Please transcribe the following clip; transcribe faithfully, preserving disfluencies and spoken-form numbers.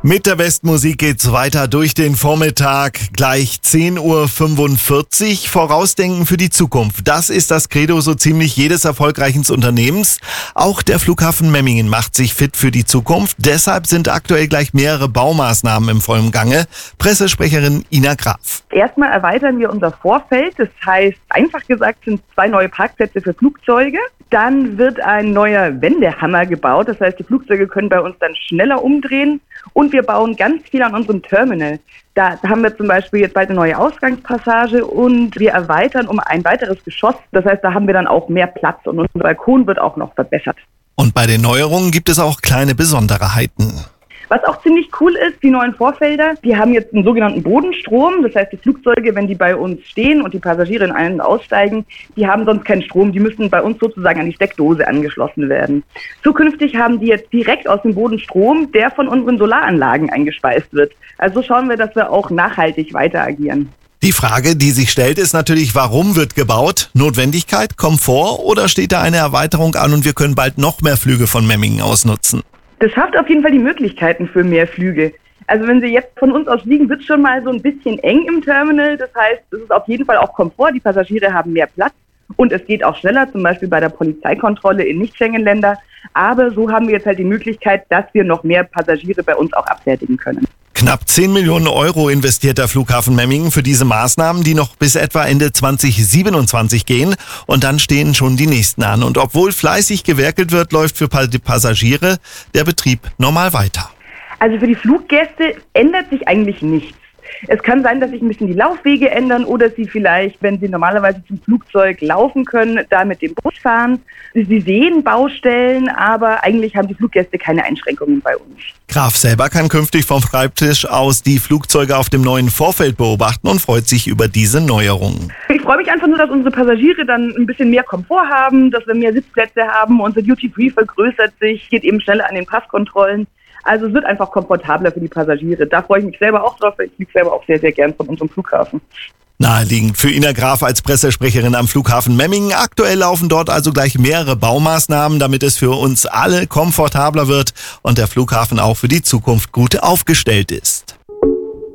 Mit der Westmusik geht's weiter durch den Vormittag. Gleich zehn Uhr fünfundvierzig. Vorausdenken für die Zukunft. Das ist das Credo so ziemlich jedes erfolgreichen Unternehmens. Auch der Flughafen Memmingen macht sich fit für die Zukunft. Deshalb sind aktuell gleich mehrere Baumaßnahmen im vollen Gange. Pressesprecherin Ina Graf. Erstmal erweitern wir unser Vorfeld. Das heißt, einfach gesagt, sind zwei neue Parkplätze für Flugzeuge. Dann wird ein neuer Wendehammer gebaut. Das heißt, die Flugzeuge können bei uns dann schneller umdrehen. Und wir bauen ganz viel an unserem Terminal. Da haben wir zum Beispiel jetzt bald eine neue Ausgangspassage und wir erweitern um ein weiteres Geschoss. Das heißt, da haben wir dann auch mehr Platz und unser Balkon wird auch noch verbessert. Und bei den Neuerungen gibt es auch kleine Besonderheiten. Was auch ziemlich cool ist, die neuen Vorfelder, die haben jetzt einen sogenannten Bodenstrom. Das heißt, die Flugzeuge, wenn die bei uns stehen und die Passagiere in einen aussteigen, die haben sonst keinen Strom. Die müssen bei uns sozusagen an die Steckdose angeschlossen werden. Zukünftig haben die jetzt direkt aus dem Boden Strom, der von unseren Solaranlagen eingespeist wird. Also schauen wir, dass wir auch nachhaltig weiter agieren. Die Frage, die sich stellt, ist natürlich, warum wird gebaut? Notwendigkeit, Komfort oder steht da eine Erweiterung an und wir können bald noch mehr Flüge von Memmingen aus nutzen? Das schafft auf jeden Fall die Möglichkeiten für mehr Flüge. Also wenn Sie jetzt von uns aus fliegen, wird es schon mal so ein bisschen eng im Terminal. Das heißt, es ist auf jeden Fall auch Komfort. Die Passagiere haben mehr Platz und es geht auch schneller, zum Beispiel bei der Polizeikontrolle in Nicht-Schengen-Länder. Aber so haben wir jetzt halt die Möglichkeit, dass wir noch mehr Passagiere bei uns auch abfertigen können. Knapp zehn Millionen Euro investiert der Flughafen Memmingen für diese Maßnahmen, die noch bis etwa Ende zwanzig siebenundzwanzig gehen. Und dann stehen schon die nächsten an. Und obwohl fleißig gewerkelt wird, läuft für die Passagiere der Betrieb normal weiter. Also für die Fluggäste ändert sich eigentlich nichts. Es kann sein, dass sich ein bisschen die Laufwege ändern oder sie vielleicht, wenn sie normalerweise zum Flugzeug laufen können, da mit dem Bus fahren. Sie sehen Baustellen, aber eigentlich haben die Fluggäste keine Einschränkungen bei uns. Graf selber kann künftig vom Schreibtisch aus die Flugzeuge auf dem neuen Vorfeld beobachten und freut sich über diese Neuerungen. Ich freue mich einfach nur, dass unsere Passagiere dann ein bisschen mehr Komfort haben, dass wir mehr Sitzplätze haben. Unser Duty-Free vergrößert sich, geht eben schneller an den Passkontrollen. Also es wird einfach komfortabler für die Passagiere. Da freue ich mich selber auch drauf, weil ich fliege selber auch sehr, sehr gern von unserem Flughafen. Naheliegend für Ina Graf als Pressesprecherin am Flughafen Memmingen. Aktuell laufen dort also gleich mehrere Baumaßnahmen, damit es für uns alle komfortabler wird und der Flughafen auch für die Zukunft gut aufgestellt ist.